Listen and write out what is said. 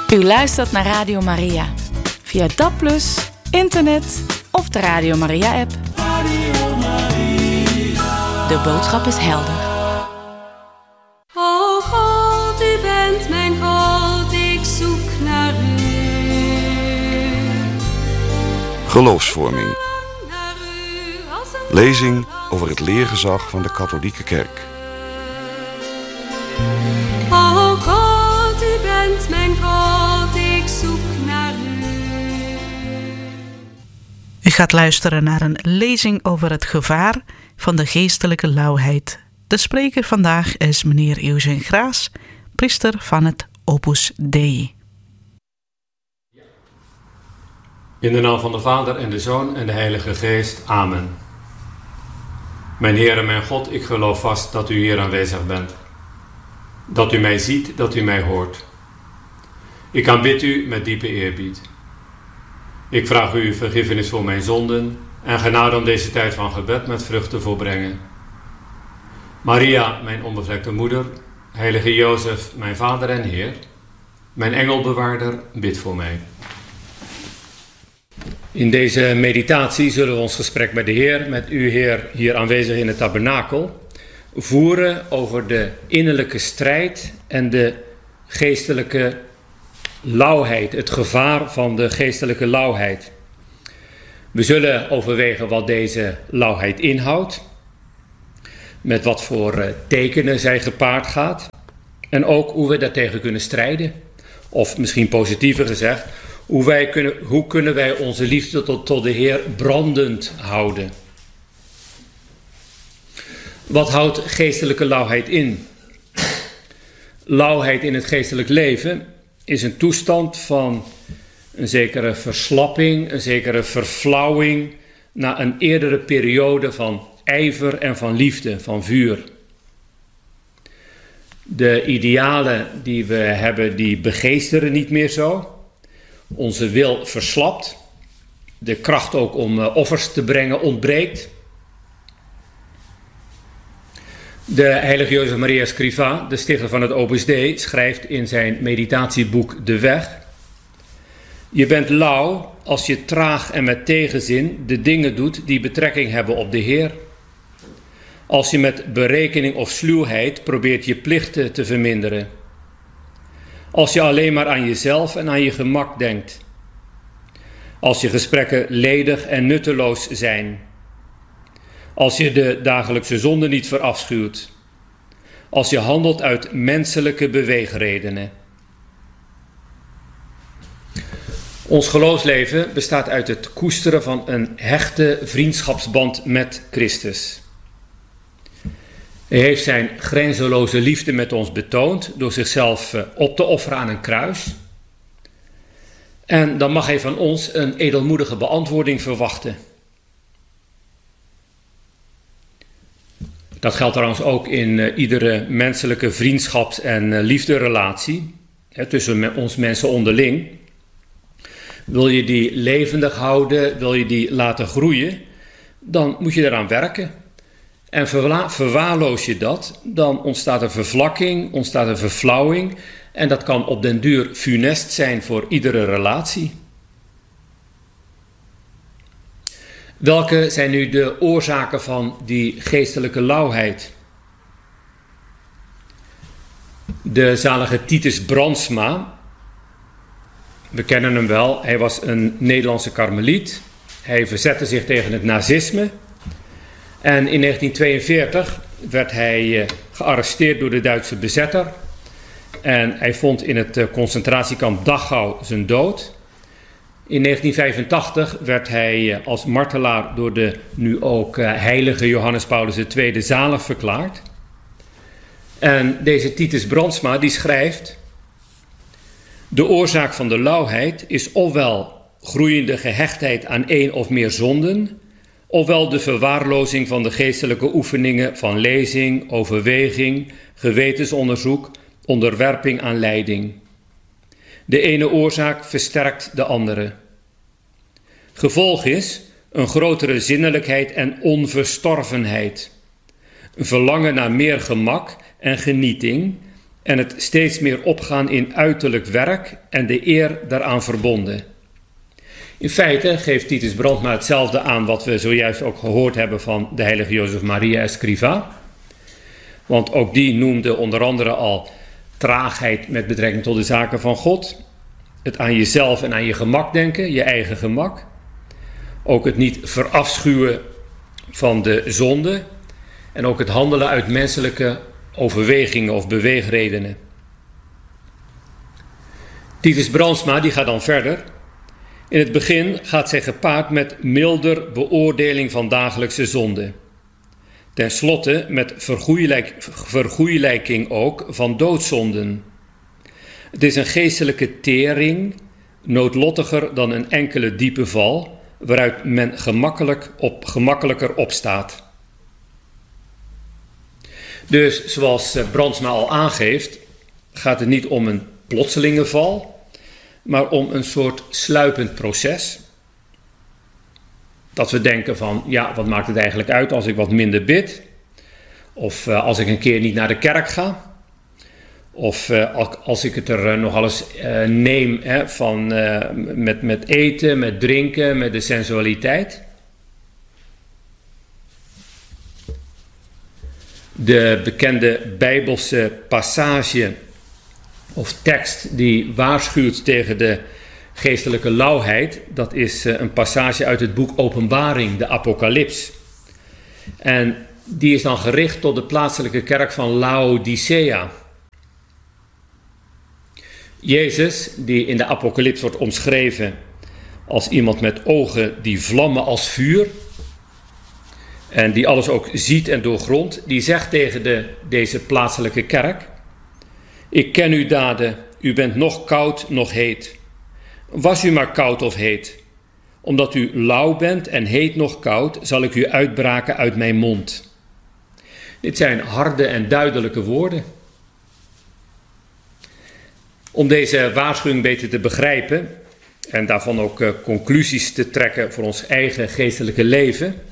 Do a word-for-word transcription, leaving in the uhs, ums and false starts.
U luistert naar Radio Maria. Via D A B plus, internet of de Radio Maria-app. Radio Maria. De boodschap is helder. O God, u bent mijn God, ik zoek naar u. Geloofsvorming. Lezing over het leergezag van de katholieke kerk. O God, u bent mijn God, ik zoek naar u. U gaat luisteren naar een lezing over het gevaar van de geestelijke lauwheid. De spreker vandaag is meneer Eugène Graas, priester van het Opus Dei. In de naam van de Vader en de Zoon en de Heilige Geest. Amen. Mijn Heer en mijn God, ik geloof vast dat u hier aanwezig bent. Dat u mij ziet, dat u mij hoort. Ik aanbid u met diepe eerbied. Ik vraag u vergiffenis voor mijn zonden en genade om deze tijd van gebed met vrucht te volbrengen. Maria, mijn onbevlekte moeder, heilige Jozef, mijn vader en Heer, mijn engelbewaarder, bid voor mij. In deze meditatie zullen we ons gesprek met de Heer, met u Heer hier aanwezig in het tabernakel, voeren over de innerlijke strijd en de geestelijke lauwheid, het gevaar van de geestelijke lauwheid. We zullen overwegen wat deze lauwheid inhoudt, met wat voor tekenen zij gepaard gaat en ook hoe we daartegen kunnen strijden. Of misschien positiever gezegd, hoe, wij kunnen, hoe kunnen wij onze liefde tot, tot de Heer brandend houden. Wat houdt geestelijke lauwheid in? Lauwheid in het geestelijk leven is een toestand van een zekere verslapping, een zekere verflauwing na een eerdere periode van ijver en van liefde, van vuur. De idealen die we hebben, die begeesteren niet meer zo. Onze wil verslapt. De kracht ook om offers te brengen ontbreekt. De heilige Jozef Maria Scriva, de stichter van het Opus Dei, schrijft in zijn meditatieboek De Weg: je bent lauw als je traag en met tegenzin de dingen doet die betrekking hebben op de Heer. Als je met berekening of sluwheid probeert je plichten te verminderen. Als je alleen maar aan jezelf en aan je gemak denkt. Als je gesprekken ledig en nutteloos zijn. Als je de dagelijkse zonde niet verafschuwt. Als je handelt uit menselijke beweegredenen. Ons geloofsleven bestaat uit het koesteren van een hechte vriendschapsband met Christus. Hij heeft zijn grenzeloze liefde met ons betoond door zichzelf op te offeren aan een kruis. En dan mag hij van ons een edelmoedige beantwoording verwachten. Dat geldt trouwens ook in uh, iedere menselijke vriendschaps- en uh, liefderelatie, hè, tussen ons mensen onderling. Wil je die levendig houden, wil je die laten groeien, dan moet je eraan werken. En verwa- verwaarloos je dat, dan ontstaat er vervlakking, ontstaat er verflauwing. En dat kan op den duur funest zijn voor iedere relatie. Welke zijn nu de oorzaken van die geestelijke lauwheid? De zalige Titus Brandsma, we kennen hem wel, hij was een Nederlandse karmeliet. Hij verzette zich tegen het nazisme. En in negentien tweeënveertig werd hij gearresteerd door de Duitse bezetter. En hij vond in het concentratiekamp Dachau zijn dood. In negentien vijfentachtig werd hij als martelaar door de nu ook heilige Johannes Paulus de Tweede zalig verklaard. En deze Titus Brandsma die schrijft: de oorzaak van de lauwheid is ofwel groeiende gehechtheid aan één of meer zonden, ofwel de verwaarlozing van de geestelijke oefeningen van lezing, overweging, gewetensonderzoek, onderwerping aan leiding. De ene oorzaak versterkt de andere. Gevolg is een grotere zinnelijkheid en onverstorvenheid. Een verlangen naar meer gemak en genieting en het steeds meer opgaan in uiterlijk werk en de eer daaraan verbonden. In feite geeft Titus Brandsma hetzelfde aan wat we zojuist ook gehoord hebben van de heilige Jozef Maria Escrivá. Want ook die noemde onder andere al traagheid met betrekking tot de zaken van God. Het aan jezelf en aan je gemak denken, je eigen gemak. Ook het niet verafschuwen van de zonde. En ook het handelen uit menselijke overwegingen of beweegredenen. Titus Brandsma die gaat dan verder. In het begin gaat zij gepaard met milder beoordeling van dagelijkse zonde. Ten slotte met vergoeilijk, vergoeilijking ook van doodzonden. Het is een geestelijke tering, noodlottiger dan een enkele diepe val, waaruit men gemakkelijk op, gemakkelijker opstaat. Dus zoals Brandsma al aangeeft, gaat het niet om een plotselinge val, maar om een soort sluipend proces. Dat we denken van, ja, wat maakt het eigenlijk uit als ik wat minder bid? Of uh, als ik een keer niet naar de kerk ga? Of uh, als ik het er uh, nog eens uh, neem hè, van, uh, met, met eten, met drinken, met de sensualiteit. De bekende Bijbelse passage of tekst die waarschuwt tegen de geestelijke lauwheid, dat is een passage uit het boek Openbaring, de Apocalyps. En die is dan gericht tot de plaatselijke kerk van Laodicea. Jezus, die in de Apocalyps wordt omschreven als iemand met ogen die vlammen als vuur en die alles ook ziet en doorgrondt, die zegt tegen de, deze plaatselijke kerk: ik ken uw daden, u bent nog koud, nog heet. Was u maar koud of heet. Omdat u lauw bent en heet nog koud, zal ik u uitbraken uit mijn mond. Dit zijn harde en duidelijke woorden. Om deze waarschuwing beter te begrijpen en daarvan ook uh, conclusies te trekken voor ons eigen geestelijke leven,